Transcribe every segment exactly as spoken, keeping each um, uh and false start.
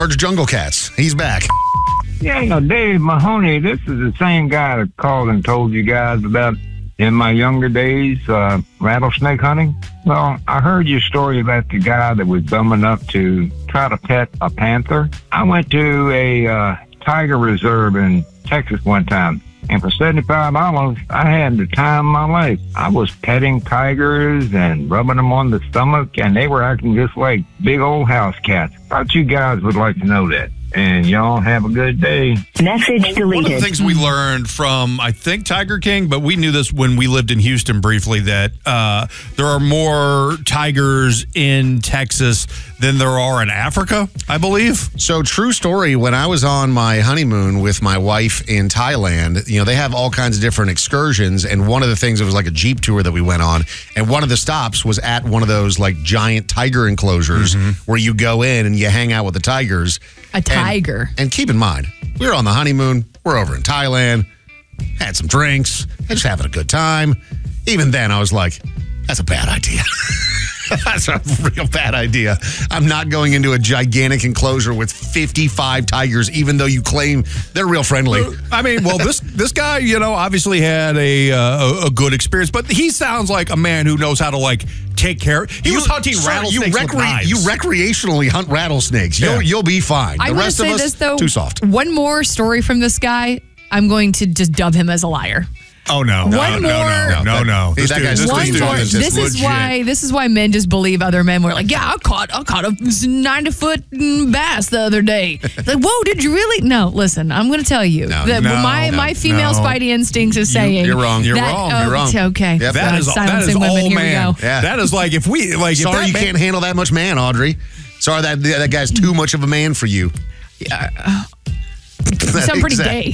George Jungle Cats. He's back. Yeah, you know, Dave Mahoney, this is the same guy that called and told you guys about in my younger days, uh, rattlesnake hunting. Well, I heard your story about the guy that was dumb enough to try to pet a panther. I went to a uh, tiger reserve in Texas one time, and for seventy-five dollars, I had the time of my life. I was petting tigers and rubbing them on the stomach, and they were acting just like big old house cats. Thought you guys would like to know that. And y'all have a good day. Message deleted. One of the things we learned from, I think, Tiger King, but we knew this when we lived in Houston briefly, that uh, there are more tigers in Texas than there are in Africa, I believe. So, true story, when I was on my honeymoon with my wife in Thailand, you know, they have all kinds of different excursions, and one of the things, it was like a Jeep tour that we went on, and one of the stops was at one of those, like, giant tiger enclosures mm-hmm. where you go in and you hang out with the tigers. A tiger. And, and keep in mind, we were on the honeymoon. We're over in Thailand. Had some drinks. Just having a good time. Even then, I was like, that's a bad idea. That's a real bad idea. I'm not going into a gigantic enclosure with fifty-five tigers, even though you claim they're real friendly. I mean, well, this this guy, you know, obviously had a uh, a good experience, but he sounds like a man who knows how to, like, take care. He you, was hunting sir, rattlesnakes you with knives. You recreationally hunt rattlesnakes. Yeah. You'll, you'll be fine. The I'm rest say of us, this, though, too soft. One more story from this guy, I'm going to just dub him as a liar. Oh no! One no, more. No, no, no, no. That, that guy's this One dude more. is This is legit. why. This is why men just believe other men. We're like, yeah, I caught, I caught a ninety foot bass the other day. Like, whoa, did you really? No, listen, I'm going to tell you No, that no, my no, my female no. spidey instincts is saying You're wrong. You're that, wrong. Oh, You're wrong. it's okay. Yep. That Uh, is that is silencing all women. Here man. we go. Yeah. That is like if we like. If Sorry, that you man, can't handle that much man, Audrey. Sorry, that that guy's too much of a man for you. Yeah. You sound pretty gay.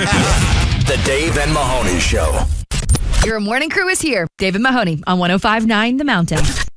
The Dave and Mahoney Show. Your morning crew is here. David Mahoney on one oh five point nine The Mountain.